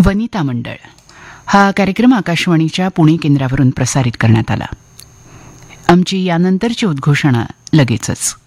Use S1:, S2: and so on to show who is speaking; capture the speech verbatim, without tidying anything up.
S1: वनिता मंडळ हा कार्यक्रम आकाशवाणीच्या पुणे केंद्रावरून प्रसारित करण्यात आला. आमची यानंतरची उद्घोषणा लगेचच.